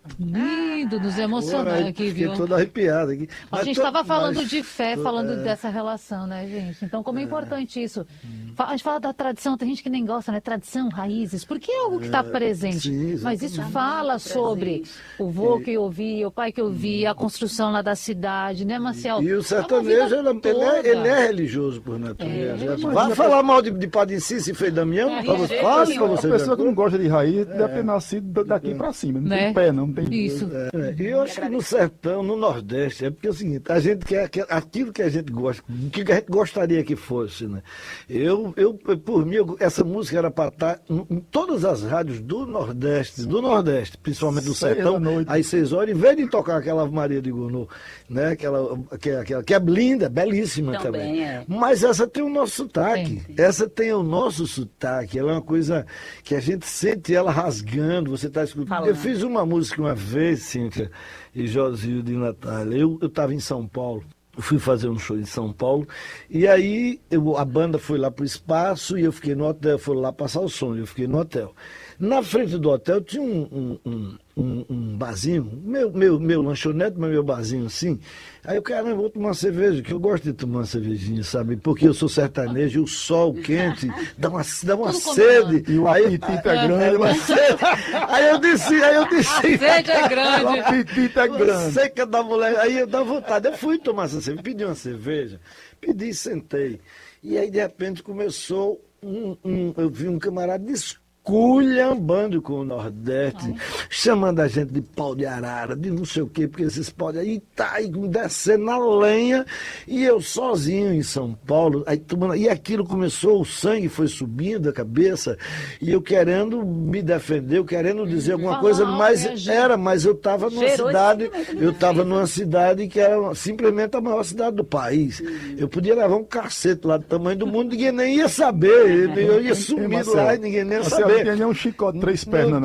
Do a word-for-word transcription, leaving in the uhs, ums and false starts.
Lindo, nos emocionando Agora, aqui, fiquei viu? todo arrepiado aqui. A Mas gente to- estava falando mas de fé, to- falando é, dessa relação, né, gente? Então, como é importante isso? Fa- A gente fala da tradição, tem gente que nem gosta, né? Tradição, raízes, porque é algo que está presente. sim, Mas isso exatamente. fala sobre o vô que eu ouvia, o pai que eu via, a construção lá da cidade, né, Marcel? E o É uma sertanejo, vida ele, ele toda. é, ele é religioso por natureza. É, Vai imagina, falar mal de, de Padre Cícero e Frei Damião? É, Pra você- é, Fácil pra é, você A ver pessoa que não coisa? gosta de raiz deve ter nascido daqui pra cima, não Né? tem pé, não, não tem... Isso. É, e eu acho que no sertão, no Nordeste, é porque é o seguinte, a gente quer, quer aquilo que a gente gosta, o que a gente gostaria que fosse, né? Eu, eu por mim, eu- essa música era para estar em, em todas as rádios do Nordeste, do Nordeste, principalmente do Seis sertão, da noite. às seis horas, em vez de tocar aquela Ave Maria de Gounod, né? Aquela, que, é- aquela, que é linda, belíssima também. Também é. Mas essa tem o nosso sotaque. Tem. Essa tem o nosso sotaque. Ela é uma coisa que a gente sente ela rasgando. Você está escutando. Falando. Eu fiz uma música uma vez, Cíntia e Josildo e Natália. Eu estava em São Paulo. Eu fui fazer um show em São Paulo. E aí eu- a banda foi lá para o espaço e eu fiquei no hotel. Foram lá passar o som. Eu fiquei no hotel. Na frente do hotel tinha um, um, um, um, um barzinho, meu, meu, meu lanchonete, mas meu barzinho assim. Aí eu, caramba, vou tomar uma cerveja, que eu gosto de tomar uma cervejinha, sabe? Porque eu sou sertanejo, e o sol quente dá uma, dá uma Tudo sede. E o aí, apetite é aí, grande, uma mas sede. Aí eu disse, aí eu disse. A sede é o grande. apetite é grande. Seca da mulher. Aí eu dá vontade. Eu fui tomar essa cerveja, pedi uma cerveja, pedi e sentei. E aí, de repente, começou um. um- eu vi um camarada esculhambando com o Nordeste, chamando a gente de pau de arara, de não sei o quê, porque esses pau de arara. E tá aí descendo na lenha. E eu sozinho em São Paulo. Aí, tomando, e aquilo começou, o sangue foi subindo da cabeça. E eu querendo me defender, eu querendo dizer alguma Falar coisa, algo, mas reagir. era, mas eu estava numa Gerou cidade, esse sentimento eu de estava defesa. numa cidade que era simplesmente a maior cidade do país. Eu podia levar um cacete lá do tamanho do mundo, ninguém nem ia saber. Eu ia sumir Marcelo, lá e ninguém nem ia Marcelo, não saber. tem nem um chicote, três pernas, não.